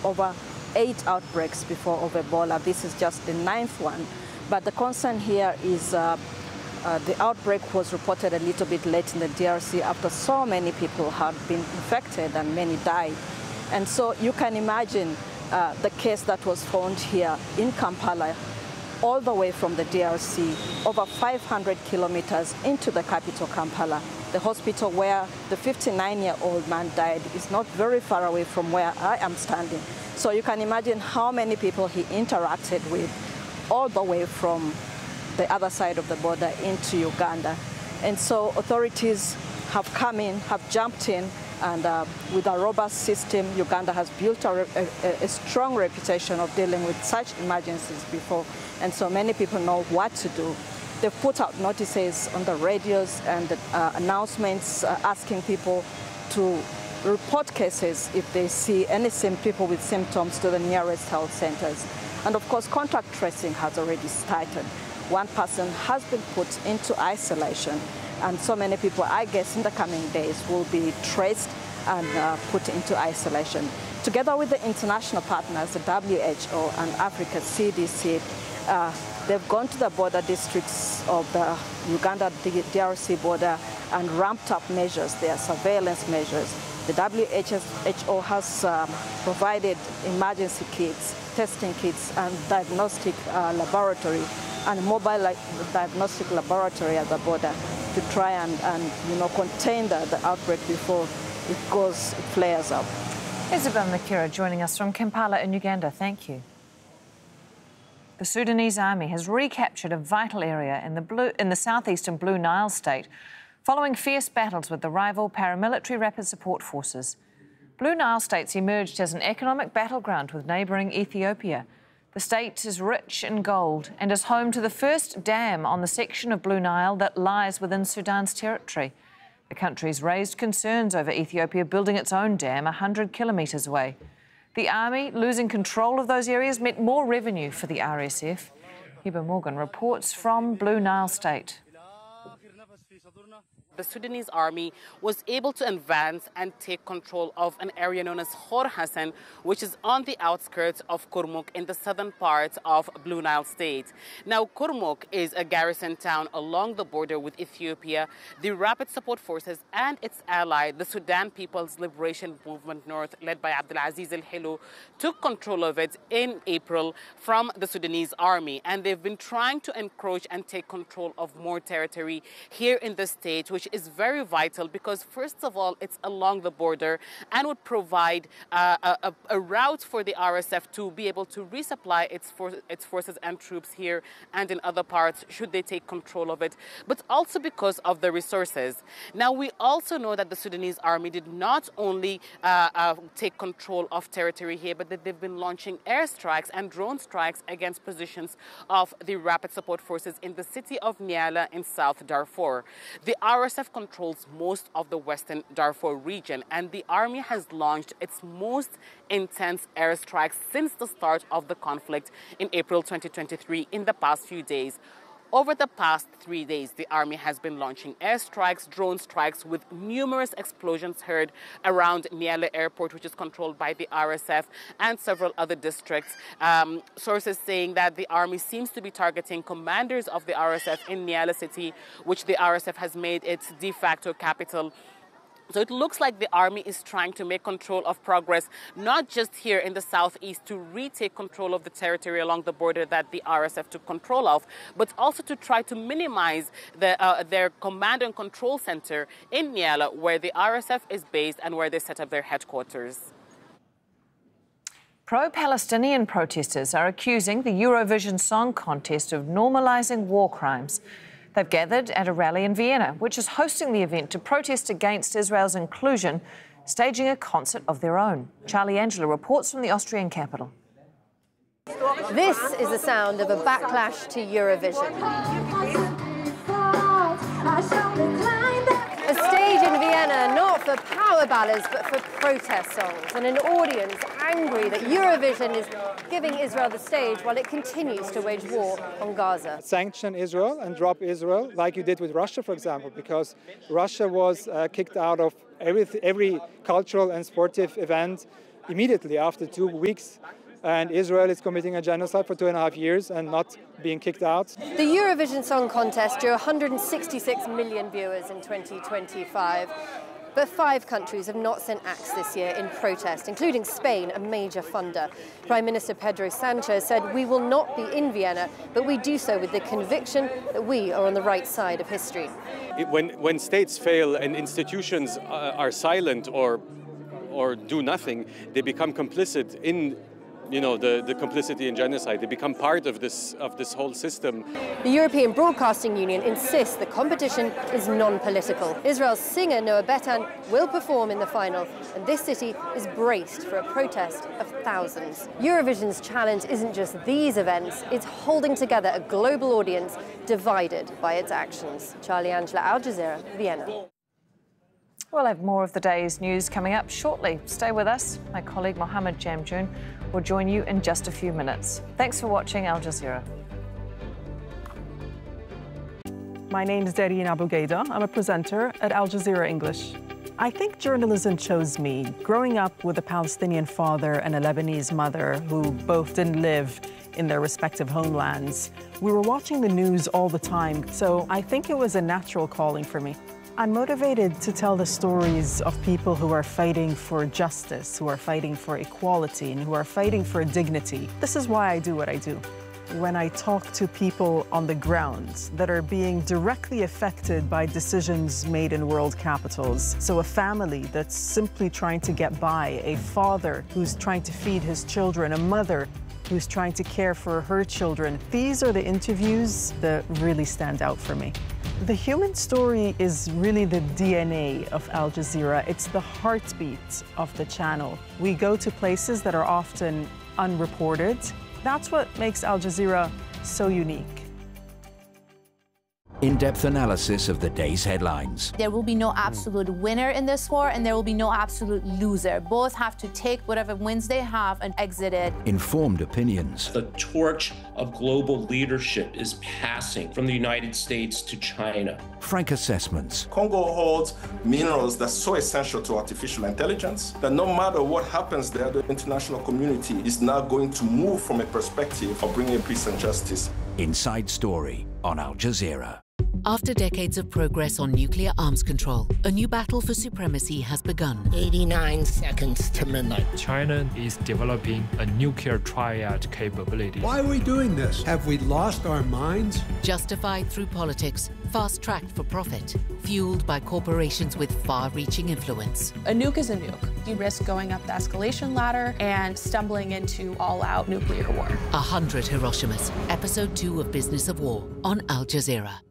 over 8 outbreaks before of Ebola. This is just the 9th one. But the concern here is the outbreak was reported a little bit late in the DRC after so many people had been infected and many died. And so you can imagine the case that was found here in Kampala, all the way from the DRC, over 500 kilometers into the capital, Kampala. The hospital where the 59-year-old man died is not very far away from where I am standing. So you can imagine how many people he interacted with all the way from the other side of the border into Uganda. And so authorities have come in, have jumped in, and with a robust system, Uganda has built a strong reputation of dealing with such emergencies before. And so many people know what to do. They've put out notices on the radios and announcements asking people to report cases if they see any people with symptoms to the nearest health centers. And of course, contact tracing has already started. One person has been put into isolation, and so many people, I guess, in the coming days will be traced and put into isolation. Together with the international partners, the WHO and Africa CDC, they've gone to the border districts of the Uganda-DRC border and ramped up measures there, surveillance measures. The WHO has provided emergency kits, testing kits, and diagnostic laboratory, and mobile diagnostic laboratory at the border to try and contain the outbreak before it flares up. Isabel Nakira joining us from Kampala in Uganda. Thank you. The Sudanese army has recaptured a vital area in the southeastern Blue Nile state following fierce battles with the rival paramilitary Rapid Support Forces. Blue Nile states emerged as an economic battleground with neighbouring Ethiopia. The state is rich in gold and is home to the first dam on the section of Blue Nile that lies within Sudan's territory. The country's raised concerns over Ethiopia building its own dam 100 kilometres away. The army losing control of those areas meant more revenue for the RSF. Heber Morgan reports from Blue Nile State. The Sudanese army was able to advance and take control of an area known as Khor Hassan, which is on the outskirts of Kurmuk in the southern part of Blue Nile State. Now, Kurmuk is a garrison town along the border with Ethiopia. The Rapid Support Forces and its ally, the Sudan People's Liberation Movement North, led by Abdelaziz El-Helo, took control of it in April from the Sudanese army. And they've been trying to encroach and take control of more territory here in the state, which is very vital because, first of all, it's along the border and would provide a route for the RSF to be able to resupply its forces and troops here and in other parts should they take control of it, but also because of the resources. Now, we also know that the Sudanese army did not only take control of territory here, but that they've been launching airstrikes and drone strikes against positions of the Rapid Support Forces in the city of Nyala in South Darfur. The RSF controls most of the western Darfur region, and the army has launched its most intense airstrikes since the start of the conflict in April 2023 in the past few days. Over the past 3 days, the army has been launching airstrikes, drone strikes, with numerous explosions heard around Nyala Airport, which is controlled by the RSF, and several other districts. Sources saying that the army seems to be targeting commanders of the RSF in Nyala City, which the RSF has made its de facto capital. So it looks like the army is trying to make control of progress, not just here in the southeast to retake control of the territory along the border that the RSF took control of, but also to try to minimize their command and control center in Nyala, where the RSF is based and where they set up their headquarters. Pro-Palestinian protesters are accusing the Eurovision Song Contest of normalising war crimes. They've gathered at a rally in Vienna, which is hosting the event to protest against Israel's inclusion, staging a concert of their own. Charlie Angela reports from the Austrian capital. This is the sound of a backlash to Eurovision. A stage in Vienna, not for power ballads, but for protest songs, and an audience angry that Eurovision is giving Israel the stage while it continues to wage war on Gaza. Sanction Israel and drop Israel, like you did with Russia, for example, because Russia was kicked out of every cultural and sportive event immediately after 2 weeks. And Israel is committing a genocide for 2.5 years and not being kicked out. The Eurovision Song Contest drew 166 million viewers in 2025. But 5 countries have not sent acts this year in protest, including Spain, a major funder. Prime Minister Pedro Sanchez said, "We will not be in Vienna, but we do so with the conviction that we are on the right side of history." When states fail and institutions are silent or do nothing, they become complicit in the complicity in genocide. They become part of this whole system. The European Broadcasting Union insists the competition is non-political. Israel's singer Noah Betan will perform in the final, and this city is braced for a protest of thousands. Eurovision's challenge isn't just these events, it's holding together a global audience divided by its actions. Charlie Angela, Al Jazeera, Vienna. We'll have more of the day's news coming up shortly. Stay with us. My colleague Mohammed Jamjoon will join you in just a few minutes. Thanks for watching Al Jazeera. My name is Darine Abu Gaida. I'm a presenter at Al Jazeera English. I think journalism chose me. Growing up with a Palestinian father and a Lebanese mother who both didn't live in their respective homelands, we were watching the news all the time, so I think it was a natural calling for me. I'm motivated to tell the stories of people who are fighting for justice, who are fighting for equality, and who are fighting for dignity. This is why I do what I do. When I talk to people on the ground that are being directly affected by decisions made in world capitals, so a family that's simply trying to get by, a father who's trying to feed his children, a mother who's trying to care for her children, these are the interviews that really stand out for me. The human story is really the DNA of Al Jazeera. It's the heartbeat of the channel. We go to places that are often unreported. That's what makes Al Jazeera so unique. In-depth analysis of the day's headlines. There will be no absolute winner in this war, and there will be no absolute loser. Both have to take whatever wins they have and exit it. Informed opinions. The torch of global leadership is passing from the United States to China. Frank assessments. Congo holds minerals that's so essential to artificial intelligence that no matter what happens there, the international community is now going to move from a perspective of bringing peace and justice. Inside Story on Al Jazeera. After decades of progress on nuclear arms control, a new battle for supremacy has begun. 89 seconds to midnight. China is developing a nuclear triad capability. Why are we doing this? Have we lost our minds? Justified through politics, fast-tracked for profit, fueled by corporations with far-reaching influence. A nuke is a nuke. You risk going up the escalation ladder and stumbling into all-out nuclear war. 100 Hiroshimas, Episode 2 of Business of War on Al Jazeera.